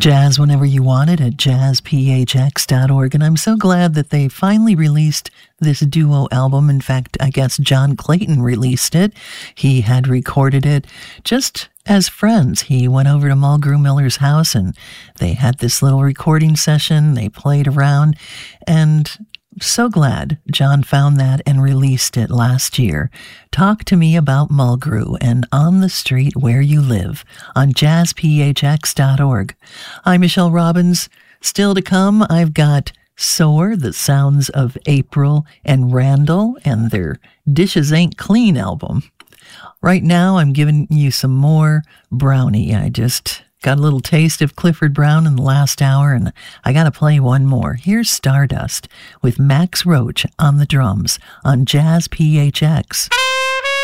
Jazz whenever you want it at jazzphx.org. And I'm so glad that they finally released this duo album. In fact, I guess John Clayton released it. He had recorded it just as friends. He went over to Mulgrew Miller's house and they had this little recording session. They played around, and so glad John found that and released it last year. Talk to me about Mulgrew and On the Street Where You Live on jazzphx.org. I'm Michelle Robbins. Still to come, I've got Soar, the sounds of April and Randall and their Dishes Ain't Clean album. Right now, I'm giving you some more Brownie. I just got a little taste of Clifford Brown in the last hour, and I got to play one more. Here's Stardust with Max Roach on the drums on Jazz PHX.